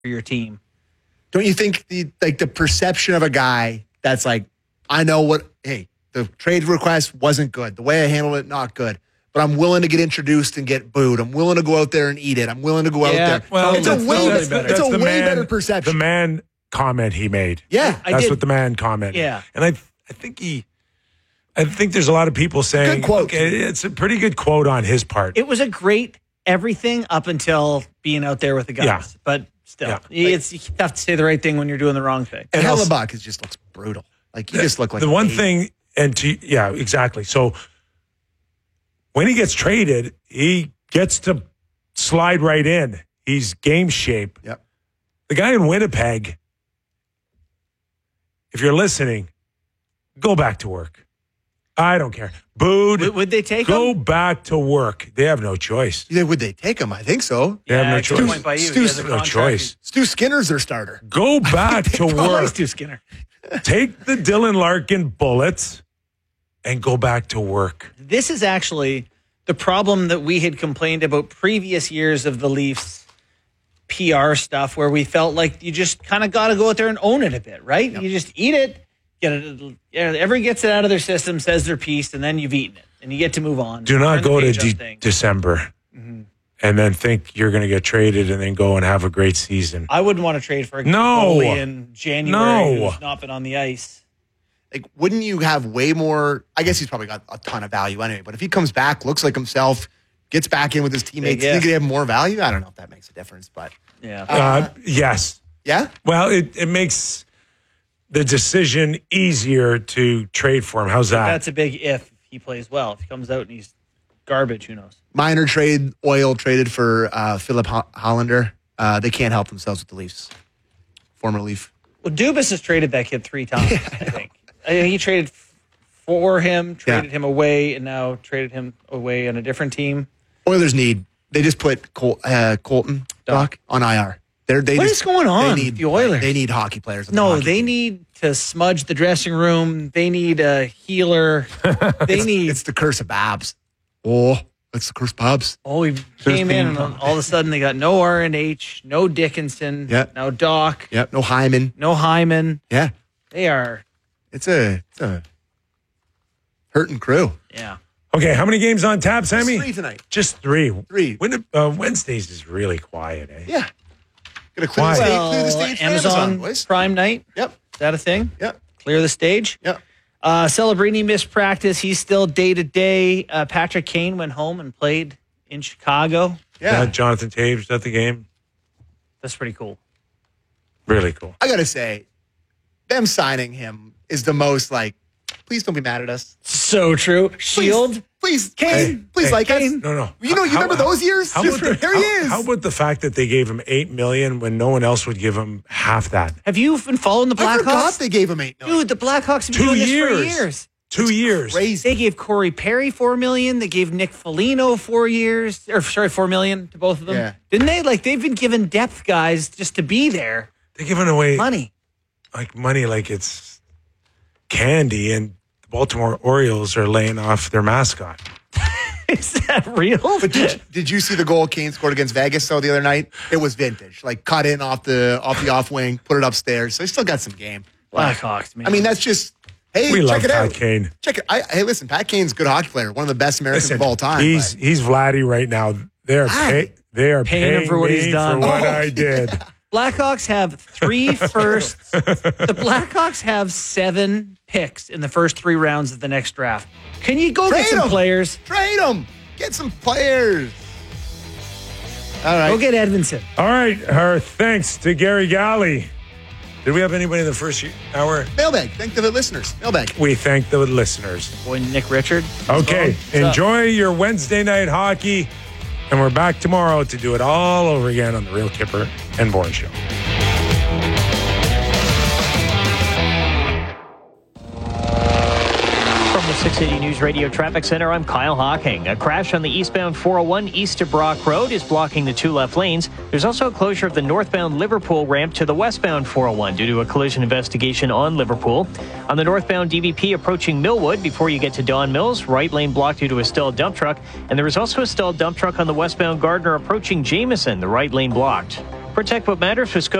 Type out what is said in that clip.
for your team. Don't you think the perception of a guy that's like, I know the trade request wasn't good. The way I handled it, not good. But I'm willing to get introduced and get booed. I'm willing to go out there and eat it. I'm willing to go out there. Well, it's a way better perception. The man comment he made. Yeah. That's what the man commented. Yeah. And I think there's a lot of people saying, good quote. Okay, it's a pretty good quote on his part. It was a great everything up until being out there with the guys. Yeah. But still, it's tough to say the right thing when you're doing the wrong thing. And Hellebuyck just looks brutal. Like, you just look like the one thing, exactly. So when he gets traded, he gets to slide right in. He's game shape. Yep. The guy in Winnipeg, if you're listening, go back to work. I don't care. Booed. Would they take Go him? back to work. They have no choice. Would they take him? I think so. They have no good choice. point by you. Stu's He has a No contract. choice. Stu Skinner's their starter. Go back to I like work. Stu Skinner. Take the Dylan Larkin bullets and go back to work. This is actually the problem that we had complained about previous years of the Leafs PR stuff, where we felt like you just kind of got to go out there and own it a bit, right? Yep. You just eat it, get it. Everyone gets it out of their system, says their piece, and then you've eaten it, and you get to move on. Do not go to December and then think you're going to get traded and then go and have a great season. I wouldn't want to trade for a No. goalie in January who's not been on the ice. Like, wouldn't you have way more? I guess he's probably got a ton of value anyway. But if he comes back, looks like himself, gets back in with his teammates, think he'd have more value? I don't know if that makes a difference, but yes. Yeah. Well, it makes the decision easier to trade for him. How's that? That's a big if he plays well. If he comes out and he's garbage, who knows? Minor trade, Oil traded for Philip Hollander. They can't help themselves with the Leafs. Former Leaf. Well, Dubas has traded that kid 3 times, I think. He traded for him, traded him away, and now traded him away on a different team. Oilers need. They just put Colton Doc on IR. What is going on with the Oilers? They need hockey players. They need to smudge the dressing room. They need a healer. It's the curse of Babs. Oh, it's the curse of Babs. Oh, he came in, and all of a sudden they got no RNH, no Dickinson, no Doc. Yep, no Hyman. Yeah. They are. It's a hurting crew. Yeah. Okay, how many games on tap, Sammy? Just 3 tonight. Just 3. 3. Wednesdays is really quiet, eh? Yeah. Gonna clear the stage for Amazon boys. Prime Night. Yep. Is that a thing? Yep. Clear the stage. Yep. Celebrini missed practice. He's still day-to-day. Patrick Kane went home and played in Chicago. Yeah. Jonathan Taves at the game. That's pretty cool. Really cool. I gotta say, them signing him is the most please don't be mad at us. So true. Shield. Please, Kane. Please like us. No. You remember those years? Here he is. How about the fact that they gave him $8 million when no one else would give him half that? Have you been following the I forgot Blackhawks? they gave him $8 million. Dude, the Blackhawks have been doing this for years. 2 years. Crazy. They gave Corey Perry $4 million. They gave Nick Foligno 4 years, $4 million to both of them. Yeah. Didn't they? They've been giving depth guys just to be there. They're giving away Money like it's candy, and the Baltimore Orioles are laying off their mascot. Is that real? But did you see the goal Kane scored against Vegas the other night? It was vintage. Cut in off the off wing, put it upstairs. So he still got some game. Blackhawks, man. I mean, that's just We check love it Pat out. Kane. Check it. Hey, listen, Pat Kane's a good hockey player, one of the best Americans of all time. He's Vladdy right now. They are paying him for what he's me done. for what I did. Blackhawks have 3 firsts. The Blackhawks have 7 picks in the first 3 rounds of the next draft. Can you go get some players? Trade them. Get some players. All right. Go get Edmondson. All right. Our thanks to Gary Galley. Did we have anybody in the first hour? Mailbag. Thank the listeners. Mailbag. We thank the listeners. Boy, Nick Richard. Okay. Enjoy your Wednesday night hockey. And we're back tomorrow to do it all over again on The Real Kipper and Bourne Show. From the 680 News Radio Traffic Center, I'm Kyle Hawking. A crash on the eastbound 401 east of Brock Road is blocking the 2 left lanes. There's also a closure of the northbound Liverpool ramp to the westbound 401 due to a collision investigation on Liverpool. On the northbound DVP approaching Millwood before you get to Don Mills, right lane blocked due to a stalled dump truck. And there is also a stalled dump truck on the westbound Gardner approaching Jameson, the right lane blocked. Protect what matters with Scotia.